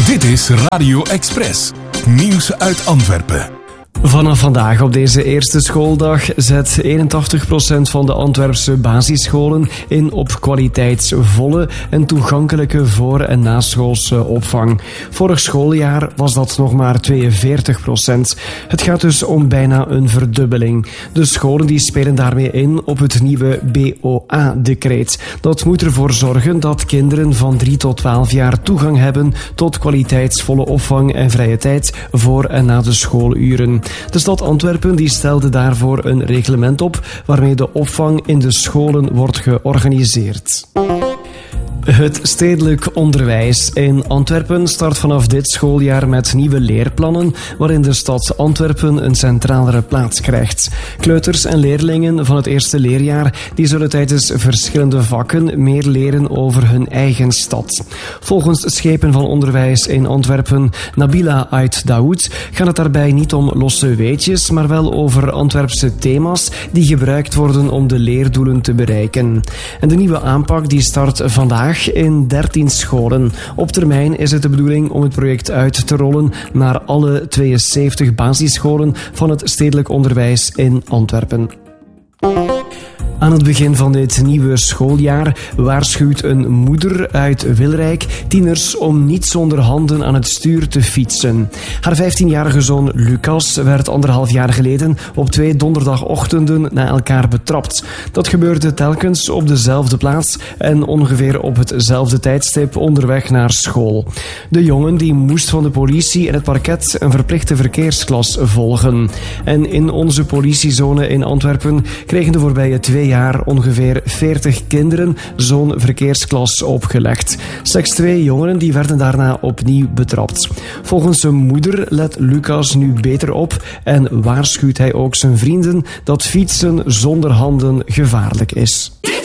Dit is Radio Express. Nieuws uit Antwerpen. Vanaf vandaag op deze eerste schooldag zet 81% van de Antwerpse basisscholen in op kwaliteitsvolle en toegankelijke voor- en naschoolse opvang. Vorig schooljaar was dat nog maar 42%. Het gaat dus om bijna een verdubbeling. De scholen die spelen daarmee in op het nieuwe BOA-decreet. Dat moet ervoor zorgen dat kinderen van 3 tot 12 jaar toegang hebben tot kwaliteitsvolle opvang en vrije tijd voor en na de schooluren. De stad Antwerpen die stelde daarvoor een reglement op waarmee de opvang in de scholen wordt georganiseerd. Het stedelijk onderwijs in Antwerpen start vanaf dit schooljaar met nieuwe leerplannen waarin de stad Antwerpen een centralere plaats krijgt. Kleuters en leerlingen van het eerste leerjaar die zullen tijdens verschillende vakken meer leren over hun eigen stad. Volgens schepen van onderwijs in Antwerpen, Nabila Ait Daoud, gaat het daarbij niet om losse weetjes, maar wel over Antwerpse thema's die gebruikt worden om de leerdoelen te bereiken. En de nieuwe aanpak die start vandaag in 13 scholen. Op termijn is het de bedoeling om het project uit te rollen naar alle 72 basisscholen van het stedelijk onderwijs in Antwerpen. Aan het begin van dit nieuwe schooljaar waarschuwt een moeder uit Wilrijk tieners om niet zonder handen aan het stuur te fietsen. Haar 15-jarige zoon Lucas werd 1,5 jaar geleden op 2 donderdagochtenden na elkaar betrapt. Dat gebeurde telkens op dezelfde plaats en ongeveer op hetzelfde tijdstip onderweg naar school. De jongen die moest van de politie en het parket een verplichte verkeersklas volgen. En in onze politiezone in Antwerpen kregen de voorbije 2 jaar ongeveer 40 kinderen zo'n verkeersklas opgelegd. Slechts 2 jongeren die werden daarna opnieuw betrapt. Volgens zijn moeder let Lucas nu beter op en waarschuwt hij ook zijn vrienden dat fietsen zonder handen gevaarlijk is.